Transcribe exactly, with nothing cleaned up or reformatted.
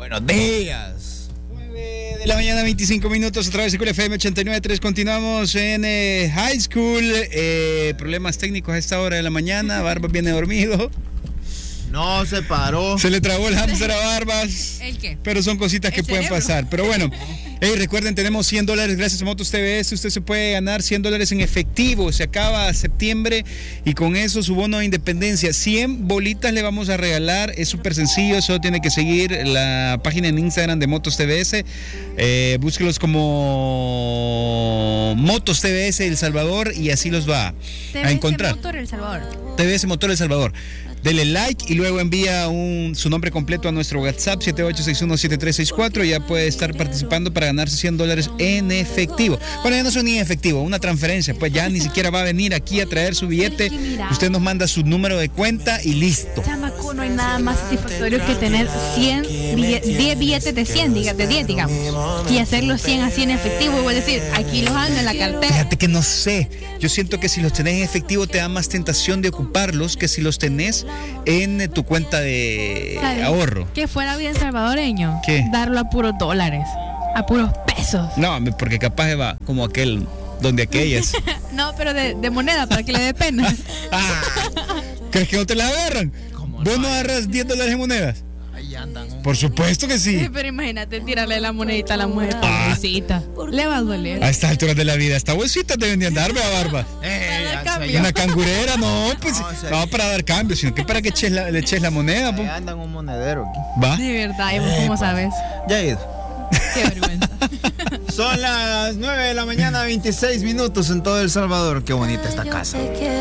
Buenos días. nueve de la mañana, veinticinco minutos, a través de Cool F M ochenta y nueve punto tres. Continuamos en eh, High School. Eh, problemas técnicos a esta hora de la mañana. Barbas viene dormido. No se paró. Se le trabó el hámster a Barbas. ¿El qué? Pero son cositas que pueden pasar. Pero bueno, hey, recuerden, tenemos cien dólares gracias a Motos T V S. Usted se puede ganar cien dólares en efectivo. Se acaba septiembre y con eso su bono de independencia. cien bolitas le vamos a regalar. Es súper sencillo. Solo tiene que seguir la página en Instagram de Motos T V S. Eh, búsquelos como Motos T V S El Salvador y así los va a encontrar. Motor El Salvador. T V S Motor El Salvador. Dele like y luego envía un, su nombre completo a nuestro WhatsApp siete ocho seis uno siete tres seis cuatro. Ya puede estar participando para ganarse cien dólares en efectivo. Bueno, ya no son ni efectivo, una transferencia. Pues ya ni siquiera va a venir aquí a traer su billete. Usted nos manda su número de cuenta y listo. Chamaco, no hay nada más satisfactorio que tener cien billetes, diez billetes de cien, diga, de diez, digamos. Y hacer los cien así en efectivo. Es decir, aquí los ando en la cartera. Fíjate que no sé. Yo siento que si los tenés en efectivo te da más tentación de ocuparlos que si los tenés en tu cuenta de ¿sabes? Ahorro. Que fuera bien salvadoreño. ¿Qué? Darlo a puros dólares, a puros pesos. No, porque capaz va como aquel, donde aquellas. No, pero de, de moneda, para que le dé pena. Ah, ¿crees que no te la agarran? ¿Vos no agarras diez dólares en monedas? Ahí andan. Por supuesto que sí. Pero imagínate tirarle la monedita a la mujer. Ah. Pobrecita. Le va a doler. A estas alturas de la vida, esta bolsita te vendían dar, vea, Barba. Eh, Para ya cambio. se- Una cangurera, no, pues No, sí. no para dar cambio, sino que para que eches la, le eches la moneda, Ahí pues. andan un monedero aquí. Va. De verdad, ¿y vos cómo sabes? Ya he ido. Qué vergüenza. Son las nueve de la mañana, veintiséis minutos en todo El Salvador. Qué bonita esta casa.